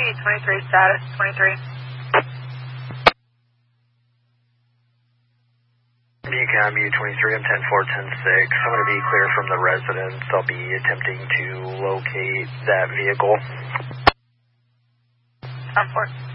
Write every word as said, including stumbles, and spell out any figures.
twenty-three status, twenty-three. Beacon U twenty-three, I'm ten four, ten six. I'm going to be clear from the residence. I'll be attempting to locate that vehicle. ten four.